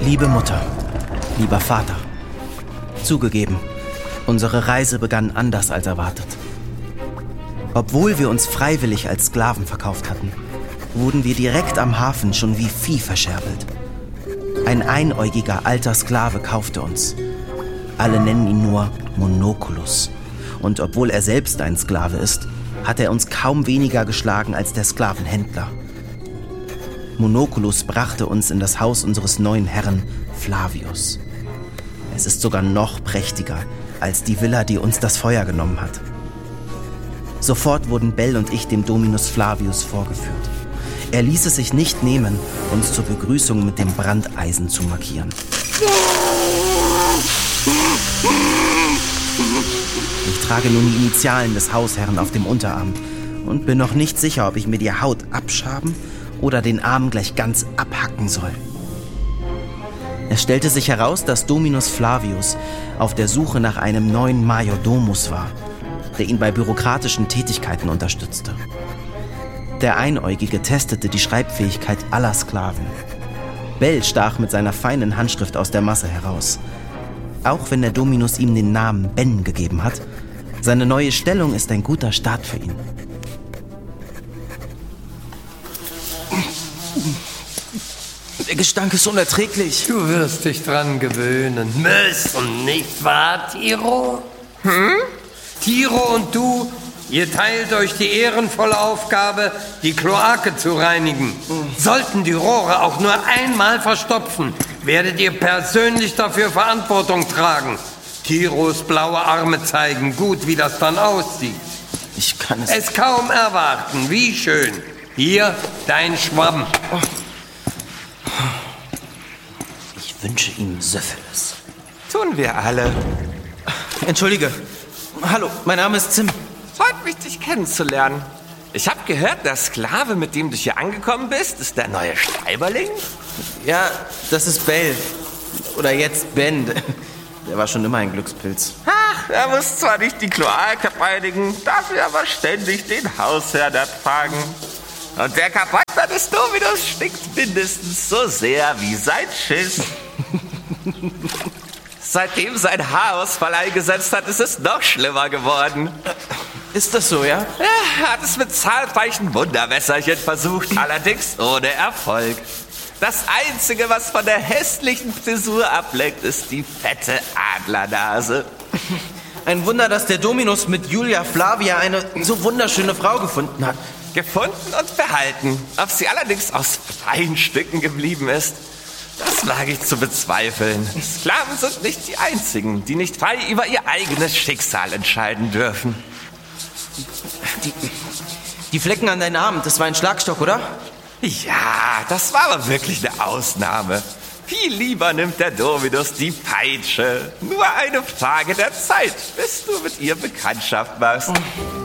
Liebe Mutter, lieber Vater, zugegeben, unsere Reise begann anders als erwartet. Obwohl wir uns freiwillig als Sklaven verkauft hatten, wurden wir direkt am Hafen schon wie Vieh verscherbelt. Ein einäugiger alter Sklave kaufte uns. Alle nennen ihn nur Monoculus. Und obwohl er selbst ein Sklave ist, hat er uns kaum weniger geschlagen als der Sklavenhändler. Monoculus brachte uns in das Haus unseres neuen Herrn Flavius. Es ist sogar noch prächtiger als die Villa, die uns das Feuer genommen hat. Sofort wurden Bell und ich dem Dominus Flavius vorgeführt. Er ließ es sich nicht nehmen, uns zur Begrüßung mit dem Brandeisen zu markieren. Ich trage nun die Initialen des Hausherrn auf dem Unterarm und bin noch nicht sicher, ob ich mir die Haut abschaben oder den Arm gleich ganz abhacken soll. Es stellte sich heraus, dass Dominus Flavius auf der Suche nach einem neuen Majordomus war, der ihn bei bürokratischen Tätigkeiten unterstützte. Der Einäugige testete die Schreibfähigkeit aller Sklaven. Bell stach mit seiner feinen Handschrift aus der Masse heraus. Auch wenn der Dominus ihm den Namen Ben gegeben hat, seine neue Stellung ist ein guter Start für ihn. Der Gestank ist unerträglich. Du wirst dich dran gewöhnen müssen, nicht wahr, Tiro? Tiro und du, ihr teilt euch die ehrenvolle Aufgabe, die Kloake zu reinigen. Sollten die Rohre auch nur einmal verstopfen, werdet ihr persönlich dafür Verantwortung tragen. Tiros blaue Arme zeigen gut, wie das dann aussieht. Ich kann es kaum erwarten. Wie schön. Hier, dein Schwamm. Ich wünsche ihm Syphilis. Tun wir alle. Entschuldige. Hallo, mein Name ist Zim. Freut mich, dich kennenzulernen. Ich habe gehört, der Sklave, mit dem du hier angekommen bist, ist der neue Schreiberling. Ja, das ist Bell. Oder jetzt Ben. Der war schon immer ein Glückspilz. Ach, er muss zwar nicht die Kloake reinigen, dafür aber ständig den Hausherrn ertragen. Und der Charakter des Dominus stinkt mindestens so sehr wie sein Schiss. Seitdem sein Haarausfall eingesetzt hat, ist es noch schlimmer geworden. Ist das so, ja? Er hat es mit zahlreichen Wunderwässerchen versucht, allerdings ohne Erfolg. Das Einzige, was von der hässlichen Frisur ablenkt, ist die fette Adlernase. Ein Wunder, dass der Dominus mit Julia Flavia eine so wunderschöne Frau gefunden hat. Gefunden und behalten. Ob sie allerdings aus freien Stücken geblieben ist, das wage ich zu bezweifeln. Sklaven sind nicht die einzigen, die nicht frei über ihr eigenes Schicksal entscheiden dürfen. Die Flecken an deinen Armen, das war ein Schlagstock, oder? Ja, das war aber wirklich eine Ausnahme. Viel lieber nimmt der Dominus die Peitsche. Nur eine Frage der Zeit, bis du mit ihr Bekanntschaft machst.